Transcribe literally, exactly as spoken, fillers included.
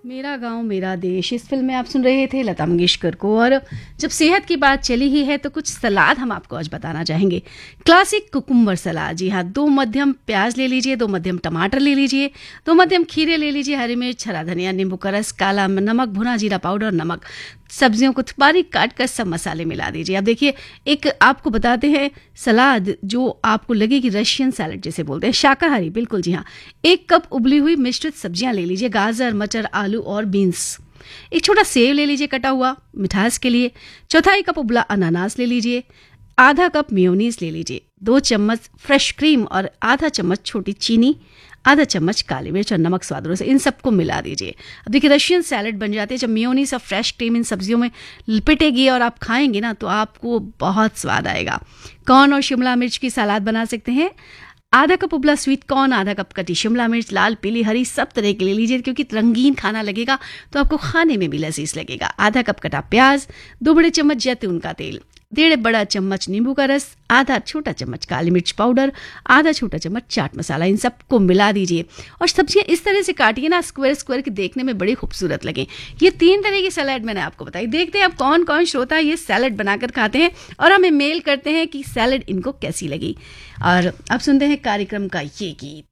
मेरा गांव मेरा देश, इस फिल्म में आप सुन रहे थे लता मंगेशकर को। और जब सेहत की बात चली ही है तो कुछ सलाद हम आपको आज बताना चाहेंगे। क्लासिक कुकुम्बर सलाद, जी हाँ, दो मध्यम प्याज ले लीजिए, दो मध्यम टमाटर ले लीजिए, दो मध्यम खीरे ले लीजिए, हरी मिर्च, हरा धनिया, नींबू का रस, काला नमक, भुना जीरा पाउडर, नमक, सब्जियों को बारीक काट कर सब मसाले मिला दीजिए। अब देखिए, एक आपको बताते हैं सलाद जो आपको लगेगी रशियन सैलड जिसे बोलते हैं, शाकाहारी, बिल्कुल जी हाँ। एक कप उबली हुई मिश्रित सब्जियां ले लीजिए, गाजर, मटर, आलू और बीन्स। एक छोटा सेव ले लीजिए कटा हुआ मिठास के लिए। चौथाई कप उबला अनानास ले लीजिए। आधा कप मेयोनीज ले लीजिए। दो चम्मच फ्रेश क्रीम और आधा चम्मच छोटी चीनी, आधा चम्मच काली मिर्च और नमक स्वाद अनुसार, इन सबको मिला दीजिए। अब देखिए, रशियन सैलड बन जाती है जब मेयोनीज और फ्रेश क्रीम इन सब्जियों में लिपटेगी और आप खाएंगे ना तो आपको बहुत स्वाद आएगा। कॉर्न और शिमला मिर्च की सलाद बना सकते हैं। आधा कप उबला स्वीट कॉर्न, आधा कप कटी शिमला मिर्च, लाल, पीली, हरी, सब तरह के ले लीजिए क्योंकि रंगीन खाना लगेगा तो आपको खाने में भी लजीज लगेगा। आधा कप कटा प्याज, दो बड़े चम्मच जैतून का तेल, डेढ़ बड़ा चम्मच नींबू का रस, आधा छोटा चम्मच काली मिर्च पाउडर, आधा छोटा चम्मच चाट मसाला, इन सबको मिला दीजिए। और सब्जियां इस तरह से काटिए ना स्क्वायर स्क्वायर के, देखने में बड़ी खूबसूरत लगे। ये तीन तरह की सैलड मैंने आपको बताई। देखते हैं अब कौन कौन श्रोता ये सैलड बनाकर खाते हैं और हमें मेल करते हैं कि सैलड इनको कैसी लगी। और अब सुनते हैं कार्यक्रम का ये गीत।